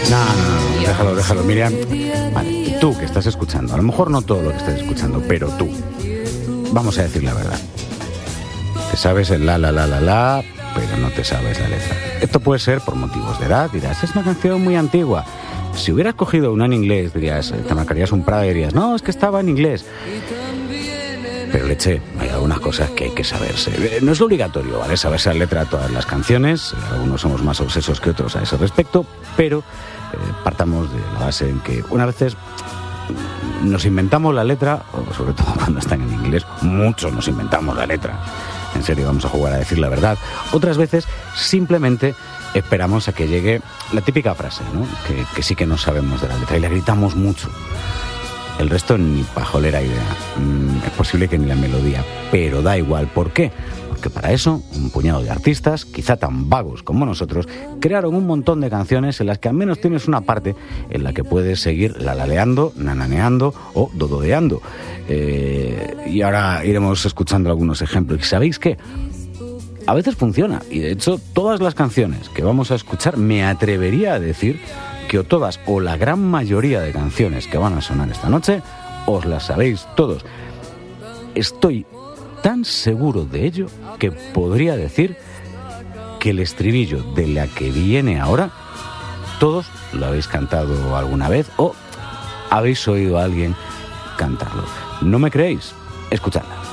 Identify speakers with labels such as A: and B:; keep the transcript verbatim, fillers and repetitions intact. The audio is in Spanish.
A: No, no, no, déjalo, déjalo, Miriam. Vale, tú que estás escuchando, a lo mejor no todo lo que estás escuchando, pero tú, vamos a decir la verdad. Te sabes el la, la, la, la, la, pero no te sabes la letra. Esto puede ser por motivos de edad, dirás, es una canción muy antigua. Si hubieras cogido una en inglés, dirías, te marcarías un Prada y dirías, no, es que estaba en inglés. Pero leche, hay algunas cosas que hay que saberse. No es lo obligatorio, ¿vale? Saberse la letra de todas las canciones. Algunos somos más obsesos que otros a ese respecto, pero eh, partamos de la base en que unas veces nos inventamos la letra, o sobre todo cuando están en inglés, muchos nos inventamos la letra. En serio, vamos a jugar a decir la verdad. Otras veces simplemente esperamos a que llegue la típica frase, ¿no? Que, que sí que no sabemos de la letra y la gritamos mucho. El resto ni pajolera idea. Mm, es posible que ni la melodía, pero da igual. ¿Por qué? Porque para eso un puñado de artistas, quizá tan vagos como nosotros, crearon un montón de canciones en las que al menos tienes una parte en la que puedes seguir lalaleando, nananeando o dododeando. Eh, y ahora iremos escuchando algunos ejemplos. ¿Y sabéis qué? A veces funciona. Y de hecho, todas las canciones que vamos a escuchar, me atrevería a decir que o todas o la gran mayoría de canciones que van a sonar esta noche os las sabéis todos. Estoy tan seguro de ello que podría decir que el estribillo de la que viene ahora todos lo habéis cantado alguna vez o habéis oído a alguien cantarlo. ¿No me creéis? Escuchadla.